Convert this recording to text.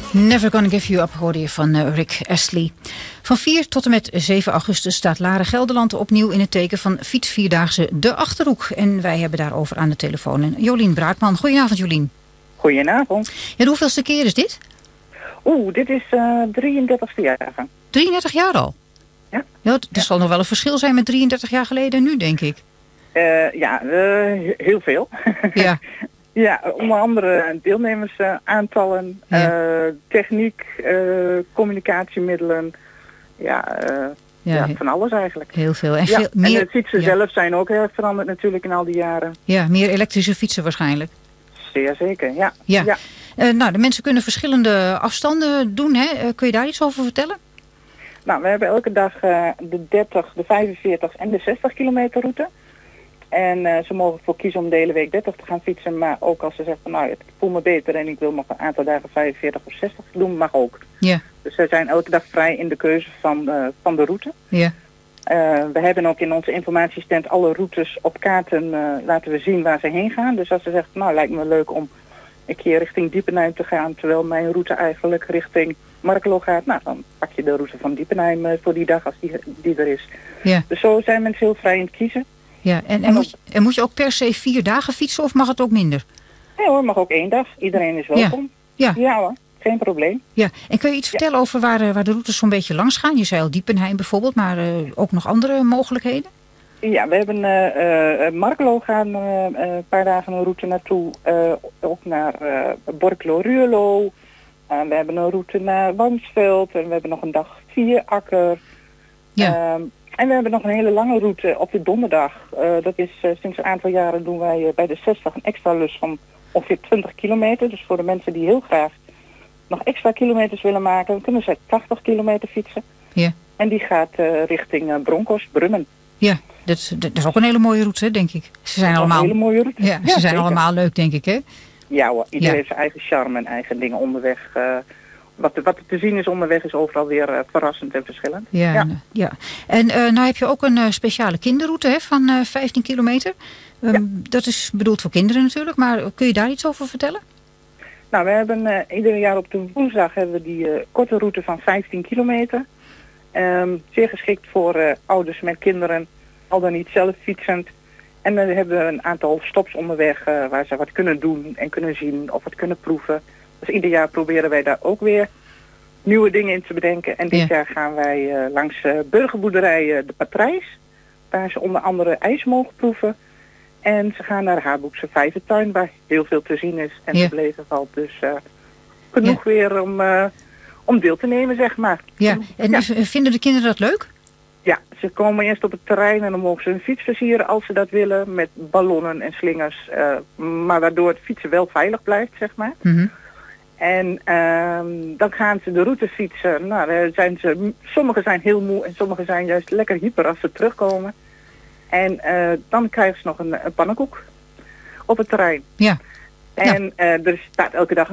Never Gonna Give You Up hoorde je van Rick Astley. Van 4 tot en met 7 augustus staat Laren Gelderland opnieuw in het teken van fietsvierdaagse De Achterhoek. En wij hebben daarover aan de telefoon Jolien Braakman. Goedenavond, Jolien. Goedenavond. En de hoeveelste keer is dit? Dit is 33e jaar. 33 jaar al? Ja. Er zal nog wel een verschil zijn met 33 jaar geleden nu, denk ik. Heel veel. Ja. Ja, onder andere deelnemersaantallen, techniek, communicatiemiddelen, van alles eigenlijk. Heel veel. En, en de fietsen zelf zijn ook heel erg veranderd natuurlijk in al die jaren. Ja, meer elektrische fietsen waarschijnlijk. Zeer zeker, ja. De mensen kunnen verschillende afstanden doen, hè? Kun je daar iets over vertellen? Nou, we hebben elke dag de 30, de 45 en de 60 kilometer route. En ze mogen ervoor kiezen om de hele week 30 te gaan fietsen. Maar ook als ze zeggen van ik voel me beter en ik wil nog een aantal dagen 45 of 60 doen, mag ook. Ja. Dus ze zijn elke dag vrij in de keuze van de route. Ja. We hebben ook in onze informatiestand alle routes op kaarten laten we zien waar ze heen gaan. Dus als ze zeggen, lijkt me leuk om een keer richting Diepenheim te gaan, terwijl mijn route eigenlijk richting Markelo gaat. Nou, dan pak je de route van Diepenheim voor die dag als die er is. Ja. Dus zo zijn mensen heel vrij in het kiezen. Ja, en moet je ook per se 4 dagen fietsen of mag het ook minder? Nee hoor, mag ook 1 dag. Iedereen is welkom. Ja hoor, geen probleem. Ja, en kun je iets vertellen over waar de routes zo'n beetje langs gaan? Je zei al Diepenheim bijvoorbeeld, maar ook nog andere mogelijkheden? Ja, we hebben Markelo gaan een paar dagen een route naartoe. Ook naar Borkelo-Ruurlo. We hebben een route naar Wansveld. En we hebben nog een dag Vierakker. Ja. En we hebben nog een hele lange route op de donderdag. Dat is sinds een aantal jaren doen wij bij de 60 een extra lus van ongeveer 20 kilometer. Dus voor de mensen die heel graag nog extra kilometers willen maken, dan kunnen ze 80 kilometer fietsen. Ja. En die gaat richting Bronkhorst, Brummen. Ja, dat is ook een hele mooie route, denk ik. Ze zijn allemaal een hele mooie route. Ja, ze zijn allemaal leuk, denk ik, hè? Ja hoor, iedereen heeft zijn eigen charme en eigen dingen onderweg. Wat er te zien is onderweg is overal weer verrassend en verschillend. Ja. En nou heb je ook een speciale kinderroute van 15 kilometer. Dat is bedoeld voor kinderen natuurlijk, maar kun je daar iets over vertellen? Nou, we hebben ieder jaar op de woensdag hebben we die korte route van 15 kilometer. Zeer geschikt voor ouders met kinderen, al dan niet zelf fietsend. En dan hebben we een aantal stops onderweg waar ze wat kunnen doen en kunnen zien of wat kunnen proeven. Dus ieder jaar proberen wij daar ook weer nieuwe dingen in te bedenken. En dit jaar gaan wij langs burgerboerderij De Patrijs, waar ze onder andere ijs mogen proeven. En ze gaan naar de Haarboekse Vijvertuin, waar heel veel te zien is en te beleven valt. Dus genoeg weer om deel te nemen, zeg maar. Ja, en vinden de kinderen dat leuk? Ja, ze komen eerst op het terrein en dan mogen ze hun fiets versieren als ze dat willen, met ballonnen en slingers. Maar waardoor het fietsen wel veilig blijft, zeg maar. Mm-hmm. En dan gaan ze de route fietsen. Nou, sommigen zijn heel moe en sommigen zijn juist lekker hyper als ze terugkomen. En dan krijgen ze nog een pannenkoek op het terrein. Ja. En er staat elke dag